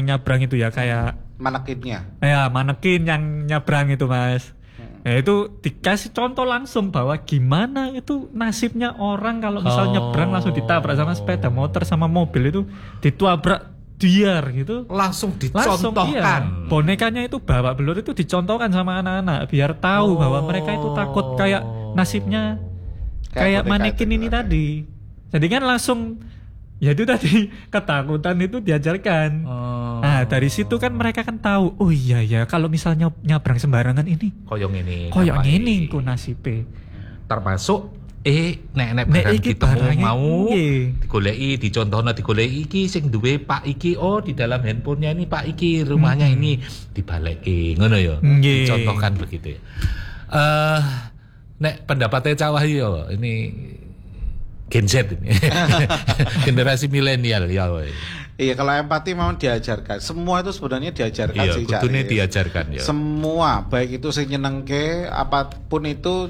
yang nyabrang itu ya kayak manekinnya. Ya, manekin yang nyabrang itu, Mas. Ya itu dikasih contoh langsung bahwa gimana itu nasibnya orang kalau misal nyebrang langsung ditabrak sama sepeda motor sama mobil itu ditabrak diar gitu. Langsung dicontohkan. Iya. Bonekanya itu babak belur itu dicontohkan sama anak-anak biar tahu bahwa mereka itu takut kayak nasibnya kayak manekin ini tadi. Jadi kan langsung ya itu tadi ketakutan itu diajarkan. Nah dari situ kan mereka kan tahu. Oh iya ya kalau misalnya nyabrang sembarangan ini. Koyong ini ku nasibe. Termasuk nek barang ditemu mau digoleki, dicontohno digoleki iki sing duwe Pak iki, di dalam handphonenya ini Pak iki, rumahnya ini dibaleki, ngono ya. Dicontohkan begitu ya. Nek pendapatnya Cak Wahyu ini Gen Z ini. Generasi milenial ya. Iya, kalau empati memang diajarkan. Semua itu sebenarnya diajarkan sih, Cak. Iya, diajarkan ya. Semua, baik itu sing nyenengke, apapun itu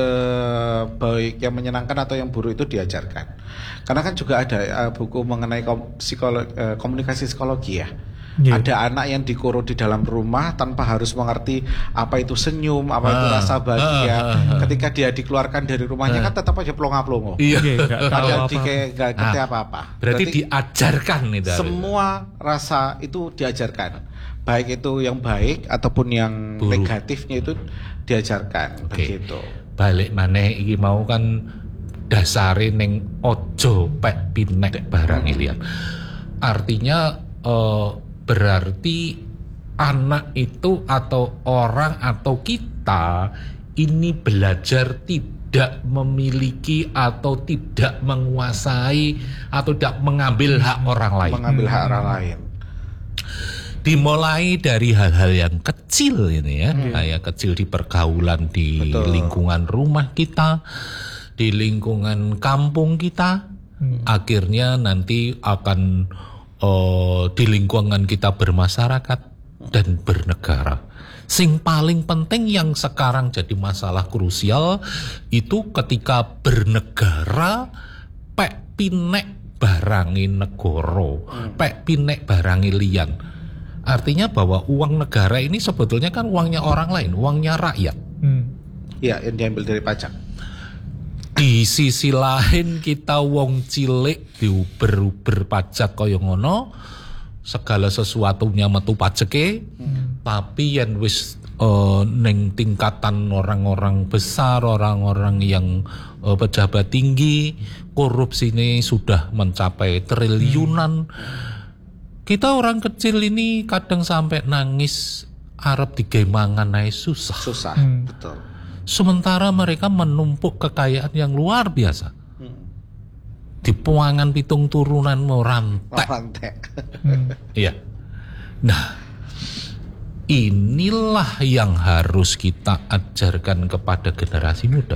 baik yang menyenangkan atau yang buruk itu diajarkan. Karena kan juga ada buku mengenai komunikasi psikologi ya. Ada anak yang dikurung di dalam rumah tanpa harus mengerti apa itu senyum, apa itu rasa bahagia. Ketika dia dikeluarkan dari rumahnya kan tetap aja plonga-plongo. Iya, padahal gak ngerti apa-apa. Berarti diajarkan itu. Semua rasa itu diajarkan. Baik itu yang baik ataupun yang buruk. Negatifnya itu diajarkan. Begitu. Balik maneh iki mau kan dasare ning ojo pek pinek barang liyan. Artinya berarti anak itu atau orang atau kita ini belajar tidak memiliki atau tidak menguasai atau tidak mengambil hak orang lain. Mengambil hak orang lain. Dimulai dari hal-hal yang kecil ini ya, kayak kecil di pergaulan di lingkungan rumah kita, di lingkungan kampung kita, akhirnya nanti akan di lingkungan kita bermasyarakat dan bernegara. Sing paling penting yang sekarang jadi masalah krusial itu ketika bernegara pek pinek barangi negoro, pek pinek barangi liyan. Artinya bahwa uang negara ini sebetulnya kan uangnya orang lain, uangnya rakyat. Iya, yang diambil dari pajak. Di sisi lain kita wong cilik diuber-uber pajak kaya ngono, segala sesuatunya metu pajeke, tapi yen wis ning tingkatan orang-orang besar, orang-orang yang pejabat tinggi, korupsi ini sudah mencapai triliunan. Kita orang kecil ini kadang sampai nangis arep digawe mangan ae susah. Betul. Sementara mereka menumpuk kekayaan yang luar biasa. Di puangan pitung turunan mau rantek. Iya. Nah, inilah yang harus kita ajarkan kepada generasi muda.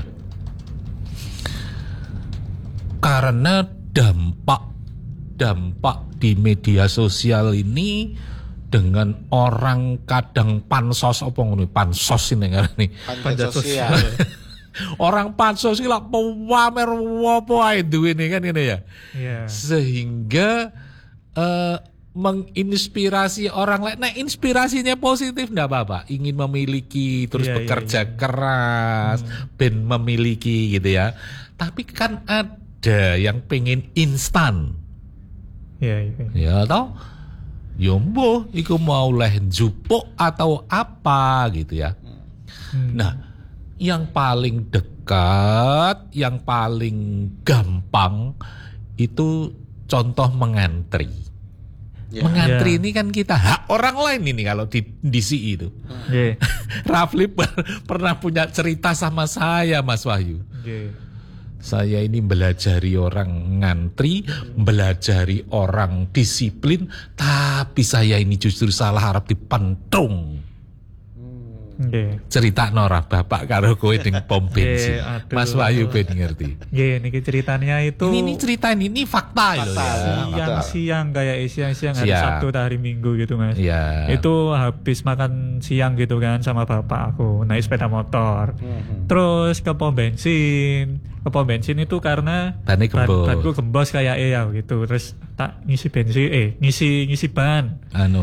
Karena dampak di media sosial ini dengan orang kadang pansos apa ngono pansos ini ngarani pansos sosial. Orang pansos iki lak pamer apa ae duwene kan ngene ya. Sehingga menginspirasi orang lain. Nah, inspirasinya positif enggak apa-apa. Ingin memiliki terus bekerja keras, ben memiliki gitu ya. Tapi kan ada yang pengen instan. Ya toh? Yombo, iku mau leh jupuk atau apa gitu ya. Nah, yang paling dekat, yang paling gampang itu contoh mengantri. Mengantri ini kan kita hak orang lain ini kalau di CI itu. Rafli pernah punya cerita sama saya, Mas Wahyu. Saya ini belajari orang ngantri, belajari orang disiplin, tapi saya ini justru salah harap dipentung. Cerita Nora bapak karo kowe ning pom bensin. Mas Wahyu ben ngerti. Nggih, niki ceritanya itu. Ini cerita ini fakta loh ya. Siang kayak siang hari Sabtu atau hari Minggu gitu, Mas. Ya. Itu habis makan siang gitu kan sama bapak aku naik sepeda motor. Terus ke pom bensin. Ke pom bensin itu karena banku gembos kayak gitu. Terus tak ngisi bensin, ngisi ban.